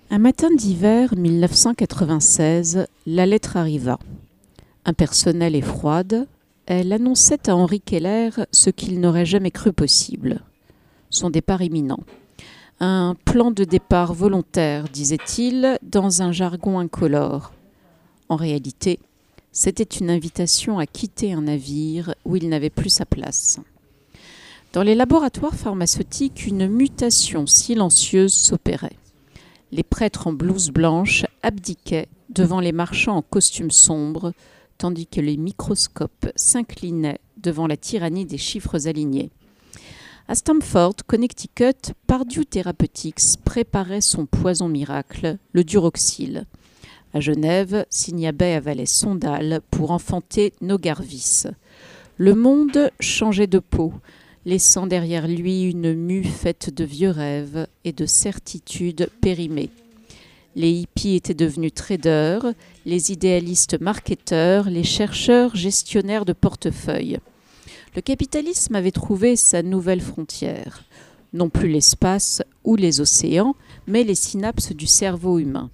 Un matin d'hiver 1996, la lettre arriva. Impersonnelle et froide, elle annonçait à Henri Keller ce qu'il n'aurait jamais cru possible. Son départ imminent. Un plan de départ volontaire, disait-il, dans un jargon incolore. En réalité, c'était une invitation à quitter un navire où il n'avait plus sa place. Dans les laboratoires pharmaceutiques, une mutation silencieuse s'opérait. Les prêtres en blouse blanche abdiquaient devant les marchands en costume sombre, tandis que les microscopes s'inclinaient devant la tyrannie des chiffres alignés. À Stamford, Connecticut, Purdue Therapeutics préparait son poison miracle, le Duroxil. À Genève, Signabay avalait Sondal pour enfanter Nogarvis. Le monde changeait de peau, laissant derrière lui une mue faite de vieux rêves et de certitudes périmées. Les hippies étaient devenus traders, les idéalistes marketeurs, les chercheurs gestionnaires de portefeuilles. Le capitalisme avait trouvé sa nouvelle frontière. Non plus l'espace ou les océans, mais les synapses du cerveau humain.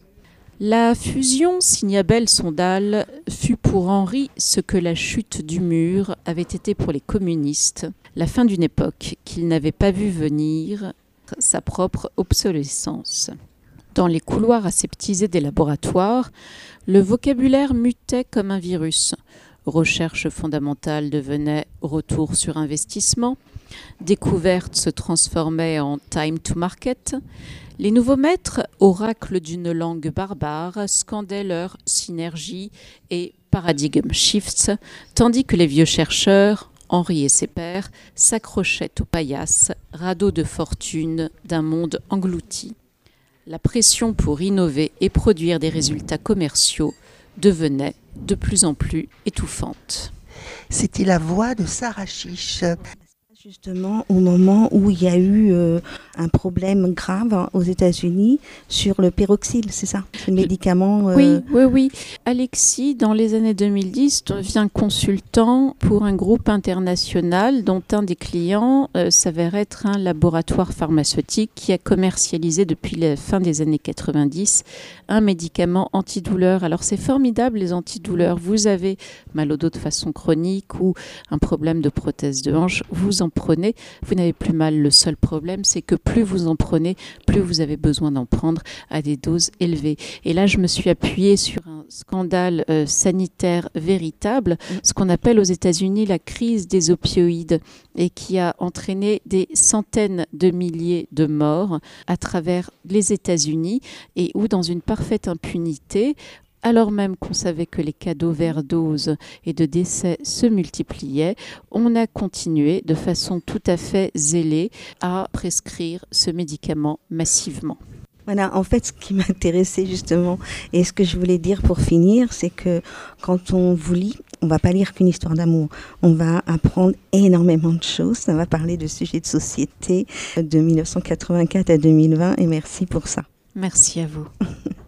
La fusion Signabel-Sondal fut pour Henri ce que la chute du mur avait été pour les communistes, la fin d'une époque qu'il n'avait pas vu venir, sa propre obsolescence. Dans les couloirs aseptisés des laboratoires, le vocabulaire mutait comme un virus. Recherche fondamentale devenait retour sur investissement, découverte se transformait en time to market. Les nouveaux maîtres, oracles d'une langue barbare, scandaient leur synergie et paradigm shifts, tandis que les vieux chercheurs, Henri et ses pairs, s'accrochaient aux paillasses, radeaux de fortune d'un monde englouti. La pression pour innover et produire des résultats commerciaux devenait de plus en plus étouffante. C'était la voix de Sarah Chiche. Justement, au moment où il y a eu un problème grave aux États-Unis sur le Péroxyl, c'est ça? Ce médicament. Oui. Alexis, dans les années 2010, devient consultant pour un groupe international dont un des clients s'avère être un laboratoire pharmaceutique qui a commercialisé depuis la fin des années 90 un médicament antidouleur. Alors c'est formidable les antidouleurs. Vous avez mal au dos de façon chronique ou un problème de prothèse de hanche, vous en prenez, vous n'avez plus mal. Le seul problème, c'est que plus vous en prenez, plus vous avez besoin d'en prendre à des doses élevées. Et là, je me suis appuyée sur un scandale sanitaire véritable, ce qu'on appelle aux États-Unis la crise des opioïdes, et qui a entraîné des centaines de milliers de morts à travers les États-Unis, et où, dans une parfaite impunité, alors même qu'on savait que les cas d'overdose et de décès se multipliaient, on a continué de façon tout à fait zélée à prescrire ce médicament massivement. Voilà, en fait, ce qui m'intéressait justement, et ce que je voulais dire pour finir, c'est que quand on vous lit, on ne va pas lire qu'une histoire d'amour. On va apprendre énormément de choses. Ça va parler de sujets de société de 1984 à 2020, et merci pour ça. Merci à vous.